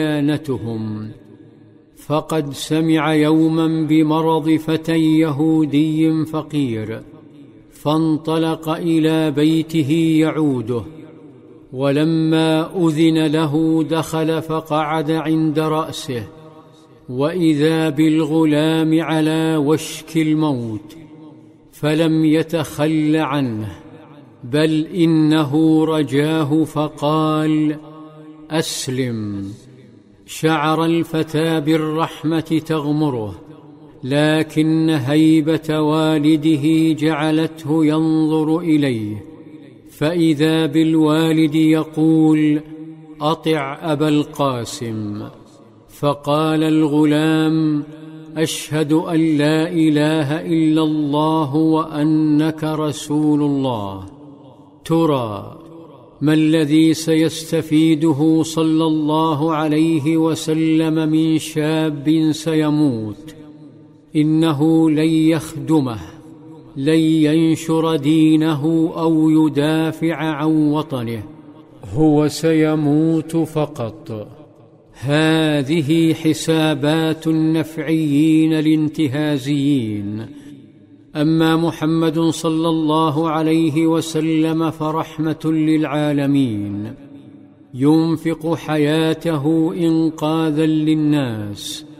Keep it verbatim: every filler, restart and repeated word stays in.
ديانتهم. فقد سمع يوما بمرض فتى يهودي فقير، فانطلق إلى بيته يعوده، ولما أذن له دخل فقعد عند رأسه، وإذا بالغلام على وشك الموت، فلم يتخل عنه، بل إنه رجاه فقال: أسلم. شعر الفتى بالرحمة تغمره، لكن هيبة والده جعلته ينظر إليه، فإذا بالوالد يقول: أطع أبا القاسم. فقال الغلام: أشهد أن لا إله إلا الله وأنك رسول الله. ترى ما الذي سيستفيده صلى الله عليه وسلم من شاب سيموت؟ إنه لن يخدمه، لن ينشر دينه أو يدافع عن وطنه، هو سيموت فقط. هذه حسابات النفعيين الانتهازيين. أما محمد صلى الله عليه وسلم فرحمة للعالمين، ينفق حياته إنقاذا للناس،